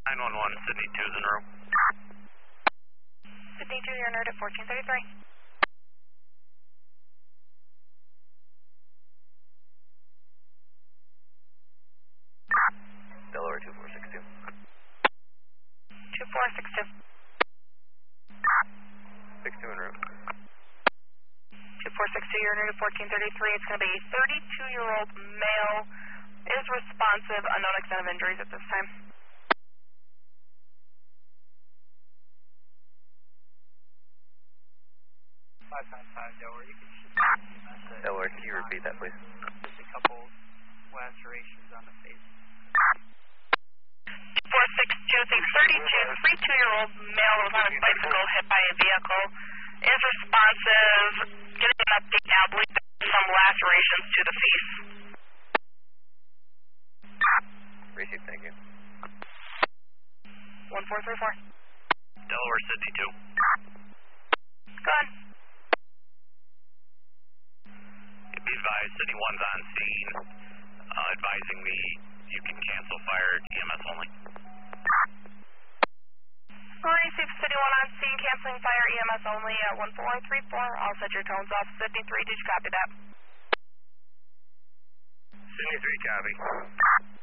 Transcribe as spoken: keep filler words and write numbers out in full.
nine one one, Sydney two is en route. Sydney two, you're en route at fourteen thirty-three. Delaware two four six two. two four six two. six two en route. two four six two, you're en route at fourteen thirty-three. It's going to be a thirty-two-year-old male, is responsive, unknown extent of injuries at this time. five five five, Delaware, you can just Delaware, can you repeat that, please? Just a couple lacerations on the face. two four six two, the thirty-two, thirty-two-year-old male was on his bicycle hit by a vehicle, is responsive, getting an update now, believe there's some lacerations to the face. Received, thank you. one four three four. Delaware, Sydney two. Go ahead. Be advised, City one's on scene, uh, advising me you can cancel fire, E M S only. Receive City one on scene, canceling fire, E M S only at one four three four. I'll set your tones off. Sydney three, did you copy that? Sydney three, copy.